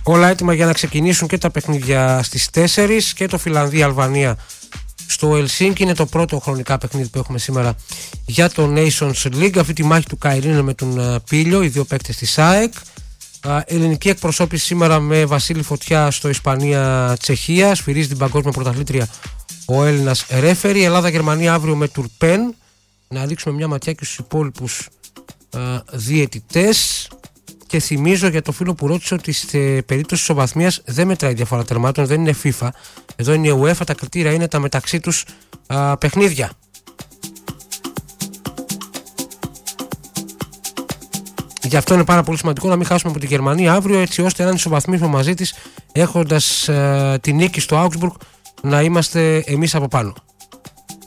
Όλα έτοιμα για να ξεκινήσουν και τα παιχνίδια στις 4 και το Φιλανδία-Αλβανία στο Ελσίνκι. Είναι το πρώτο χρονικά παιχνίδι που έχουμε σήμερα για το Nations League. Αυτή τη μάχη του Καϊρίνε με τον Πίλιο, οι δύο παίκτες της ΑΕΚ. Ελληνική εκπροσώπηση σήμερα με Βασίλη Φωτιά στο Ισπανία-Τσεχία. Σφυρίζει την παγκόσμια πρωταθλήτρια ο Έλληνας ρέφερι. Ελλάδα-Γερμανία αύριο με Τουρπέν. Να δείξουμε μια ματιά και στους υπόλοιπους διαιτητές. Και θυμίζω για το φίλο που ρώτησε ότι σε περίπτωση ισοβαθμίας δεν μετράει διαφορά τερμάτων, δεν είναι FIFA. Εδώ είναι η UEFA, τα κριτήρια είναι τα μεταξύ τους παιχνίδια. Γι' αυτό είναι πάρα πολύ σημαντικό να μην χάσουμε από τη Γερμανία αύριο, έτσι ώστε αν ισοβαθμίσουμε μαζί της έχοντας τη νίκη στο Augsburg να είμαστε εμείς από πάνω.